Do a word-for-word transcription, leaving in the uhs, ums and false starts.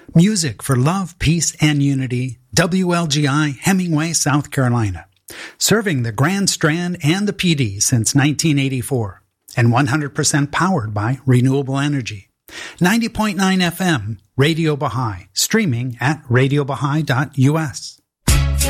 Music for love, peace, and unity. W L G I, Hemingway, South Carolina. Serving the Grand Strand and the Pee Dee since nineteen eighty-four. And one hundred percent powered by renewable energy. ninety point nine F M, Radio Baha'i. Streaming at radio baha'i dot U S.